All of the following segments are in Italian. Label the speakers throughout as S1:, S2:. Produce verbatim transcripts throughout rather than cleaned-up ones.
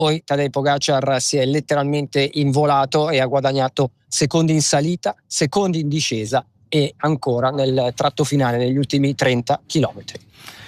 S1: Poi Tadej Pogacar si è letteralmente involato e ha guadagnato secondi in salita, secondi in discesa e ancora nel tratto finale, negli ultimi trenta chilometri.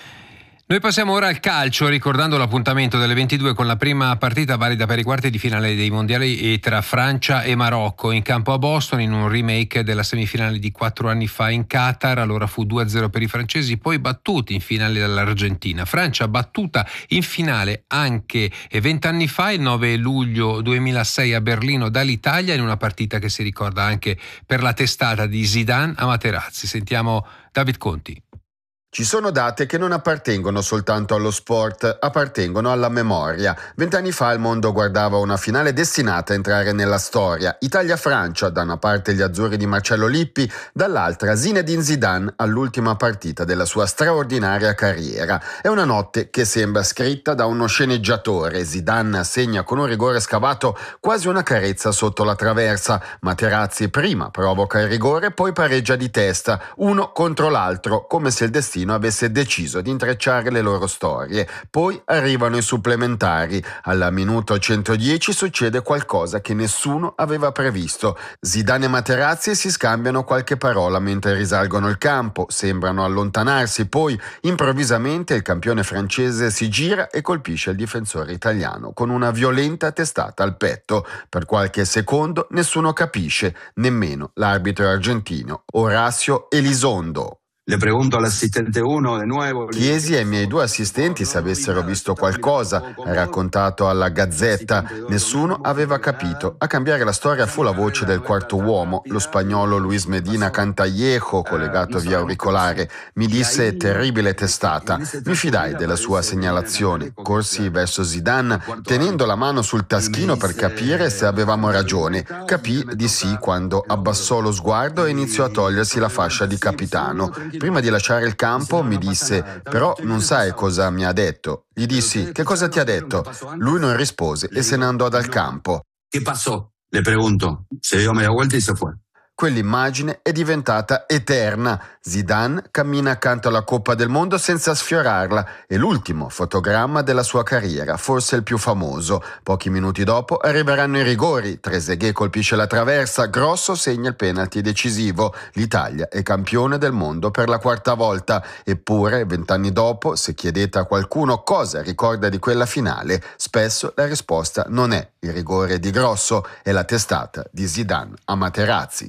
S2: Noi passiamo ora al calcio, ricordando l'appuntamento delle ventidue con la prima partita valida per i quarti di finale dei mondiali tra Francia e Marocco in campo a Boston, in un remake della semifinale di quattro anni fa in Qatar. Allora fu due a zero per i francesi, poi battuti in finale dall'Argentina. Francia battuta in finale anche vent'anni fa, il nove luglio duemilasei a Berlino, dall'Italia, in una partita che si ricorda anche per la testata di Zidane a Materazzi. Sentiamo David Conti.
S3: Ci sono date che non appartengono soltanto allo sport, appartengono alla memoria. Vent'anni fa il mondo guardava una finale destinata a entrare nella storia. Italia-Francia, da una parte gli azzurri di Marcello Lippi, dall'altra Zinedine Zidane all'ultima partita della sua straordinaria carriera. È una notte che sembra scritta da uno sceneggiatore. Zidane segna con un rigore scavato quasi una carezza sotto la traversa. Materazzi prima provoca il rigore, poi pareggia di testa, uno contro l'altro, come se il destino avesse deciso di intrecciare le loro storie. Poi arrivano i supplementari. Al minuto centodieci succede qualcosa che nessuno aveva previsto. Zidane e Materazzi si scambiano qualche parola mentre risalgono il campo, sembrano allontanarsi, poi improvvisamente il campione francese si gira e colpisce il difensore italiano con una violenta testata al petto. Per qualche secondo nessuno capisce, nemmeno l'arbitro argentino Horacio Elizondo.
S4: Le pregunto all'assistente uno di nuovo.
S3: Chiesi ai miei due assistenti se avessero visto qualcosa, ha raccontato alla Gazzetta. Nessuno aveva capito. A cambiare la storia fu la voce del quarto uomo, lo spagnolo Luis Medina Cantallejo, collegato via auricolare. Mi disse: terribile testata. Mi fidai della sua segnalazione. Corsi verso Zidane, tenendo la mano sul taschino per capire se avevamo ragione. Capì di sì quando abbassò lo sguardo e iniziò a togliersi la fascia di capitano. Prima di lasciare il campo mi disse: però non sai cosa mi ha detto. Gli dissi: che cosa ti ha detto? Lui non rispose e se ne andò dal campo.
S4: Che passò? Le pregunto. Se dio media vuelta e se fue.
S3: Quell'immagine è diventata eterna. Zidane cammina accanto alla Coppa del Mondo senza sfiorarla. È l'ultimo fotogramma della sua carriera, forse il più famoso. Pochi minuti dopo arriveranno i rigori. Trezeguet colpisce la traversa, Grosso segna il penalty decisivo. L'Italia è campione del mondo per la quarta volta. Eppure, vent'anni dopo, se chiedete a qualcuno cosa ricorda di quella finale, spesso la risposta non è il rigore di Grosso, è la testata di Zidane a Materazzi.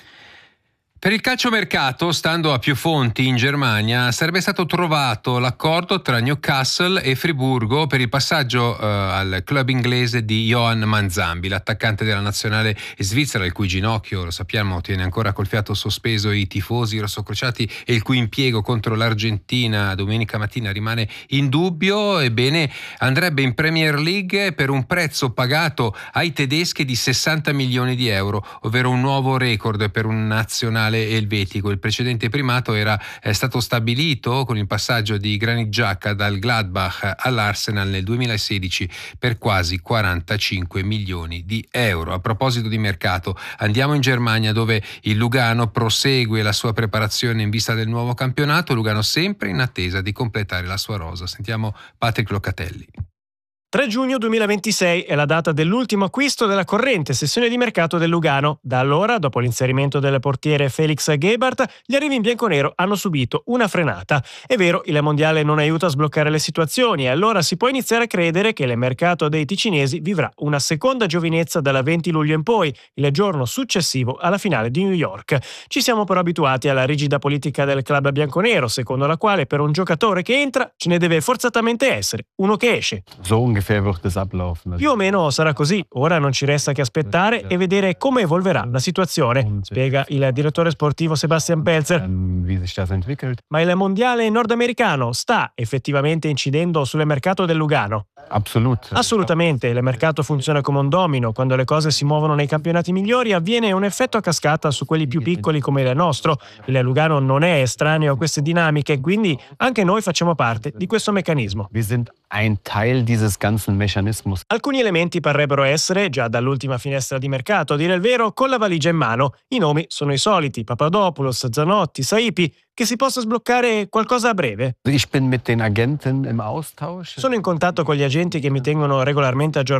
S2: Per il calciomercato, stando a più fonti in Germania, sarebbe stato trovato l'accordo tra Newcastle e Friburgo per il passaggio eh, al club inglese di Johan Manzambi, l'attaccante della nazionale svizzera, il cui ginocchio, lo sappiamo, tiene ancora col fiato sospeso i tifosi rossocrociati e il cui impiego contro l'Argentina domenica mattina rimane in dubbio. Ebbene, andrebbe in Premier League per un prezzo pagato ai tedeschi di sessanta milioni di euro, ovvero un nuovo record per un nazionale elvetico. Il precedente primato era è stato stabilito con il passaggio di Granit Xhaka dal Gladbach all'Arsenal nel duemilasedici per quasi quarantacinque milioni di euro. A proposito di mercato, andiamo in Germania, dove il Lugano prosegue la sua preparazione in vista del nuovo campionato. Lugano sempre in attesa di completare la sua rosa. Sentiamo Patrick Locatelli.
S5: tre giugno duemilaventisei è la data dell'ultimo acquisto della corrente sessione di mercato del Lugano. Da allora, dopo l'inserimento del portiere Felix Gebhardt, gli arrivi in bianconero hanno subito una frenata. È vero, il mondiale non aiuta a sbloccare le situazioni e allora si può iniziare a credere che il mercato dei ticinesi vivrà una seconda giovinezza dal venti luglio in poi, il giorno successivo alla finale di New York. Ci siamo però abituati alla rigida politica del club bianconero, secondo la quale per un giocatore che entra ce ne deve forzatamente essere uno che esce. Più o meno sarà così. Ora non ci resta che aspettare e vedere come evolverà la situazione, spiega il direttore sportivo Sebastian Pelzer. Ma il mondiale nordamericano sta effettivamente incidendo sul mercato del Lugano? Assolutamente, il mercato funziona come un domino. Quando le cose si muovono nei campionati migliori avviene un effetto a cascata su quelli più piccoli come il nostro. Il Lugano non è estraneo a queste dinamiche, quindi anche noi facciamo parte di questo meccanismo.
S6: ganzen Mechanismus.
S5: Alcuni elementi parrebbero essere, già dall'ultima finestra di mercato, a dire il vero, con la valigia in mano. I nomi sono i soliti, Papadopoulos, Zanotti, Saipi, che si possa sbloccare qualcosa a breve.
S6: Ich bin mit den Agenten im Austausch.
S5: Sono in contatto con gli agenti che mi tengono regolarmente aggiornato